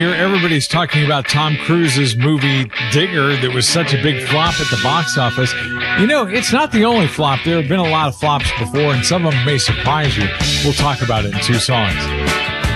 Here, everybody's talking about Tom Cruise's movie Digger that was such a big flop at the box office. You know, it's not the only flop. There have been a lot of flops before, and some of them may surprise you. We'll talk about it in two songs.